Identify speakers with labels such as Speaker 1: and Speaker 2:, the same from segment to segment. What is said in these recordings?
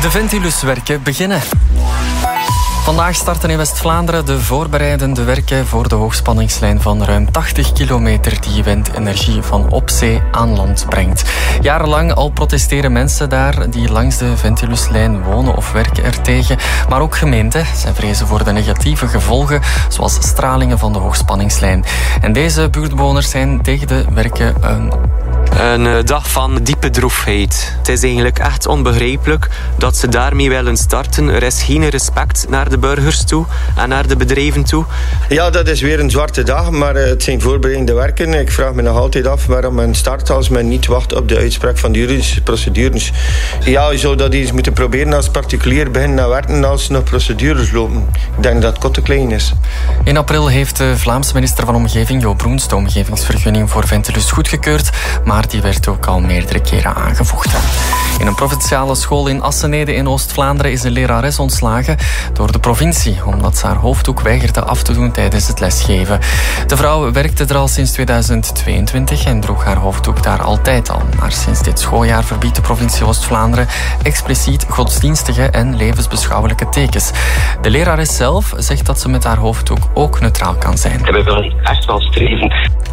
Speaker 1: De Ventuluswerken beginnen. Vandaag starten in West-Vlaanderen de voorbereidende werken voor de hoogspanningslijn van ruim 80 kilometer die windenergie van op zee aan land brengt. Jarenlang al protesteren mensen daar die langs de Ventuluslijn wonen of werken ertegen. Maar ook gemeenten. Zij vrezen voor de negatieve gevolgen, zoals stralingen van de hoogspanningslijn. En deze buurtbewoners zijn tegen de werken
Speaker 2: een dag van diepe droefheid. Het is eigenlijk echt onbegrijpelijk dat ze daarmee willen starten. Er is geen respect naar de burgers toe en naar de bedrijven toe.
Speaker 3: Ja, dat is weer een zwarte dag, maar het zijn voorbereidende werken. Ik vraag me nog altijd af waarom men start als men niet wacht op de uitspraak van de juridische procedures. Ja, je zou dat eens moeten proberen als particulier beginnen naar werken als nog procedures lopen. Ik denk dat het kot te klein is.
Speaker 1: In april heeft de Vlaamse minister van Omgeving, Jo Broens, de omgevingsvergunning voor Ventulus goedgekeurd, maar die werd ook al meerdere keren aangevochten. In een provinciale school in Assenede in Oost-Vlaanderen is een lerares ontslagen door de provincie, omdat ze haar hoofddoek weigerde af te doen tijdens het lesgeven. De vrouw werkte er al sinds 2022 en droeg haar hoofddoek daar altijd al. Maar sinds dit schooljaar verbiedt de provincie Oost-Vlaanderen expliciet godsdienstige en levensbeschouwelijke tekens. De lerares zelf zegt dat ze met haar hoofddoek ook neutraal kan zijn.
Speaker 4: We willen echt wel streven.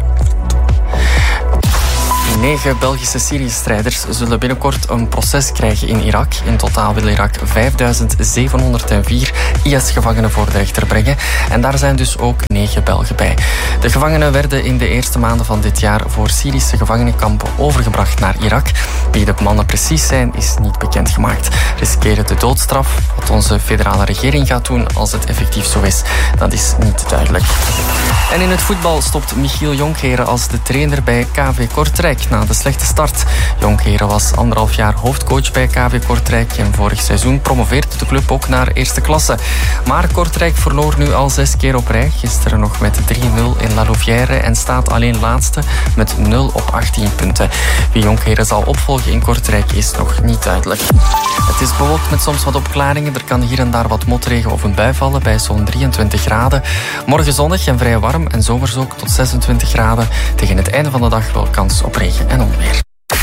Speaker 1: 9 Belgische Syrië-strijders zullen binnenkort een proces krijgen in Irak. In totaal wil Irak 5704 IS-gevangenen voor de rechter brengen. En daar zijn dus ook 9 Belgen bij. De gevangenen werden in de eerste maanden van dit jaar voor Syrische gevangenenkampen overgebracht naar Irak. Wie de mannen precies zijn, is niet bekendgemaakt. Riskeren de doodstraf. Wat onze federale regering gaat doen als het effectief zo is, dat is niet duidelijk. En in het voetbal stopt Michiel Jonkheren als de trainer bij KV Kortrijk na de slechte start. Jonkheren was 1,5 jaar hoofdcoach bij KV Kortrijk en vorig seizoen promoveerde de club ook naar eerste klasse. Maar Kortrijk verloor nu al 6 keer op rij. Gisteren nog met 3-0 in La Louvière en staat alleen laatste met 0 op 18 punten. Wie Jonkheren zal opvolgen in Kortrijk is nog niet duidelijk. Het is bewolkt met soms wat opklaringen. Er kan hier en daar wat motregen of een bui vallen bij zo'n 23 graden. Morgen zonnig en vrij warm en zomers ook tot 26 graden. Tegen het einde van de dag wel kans op regen en onweer.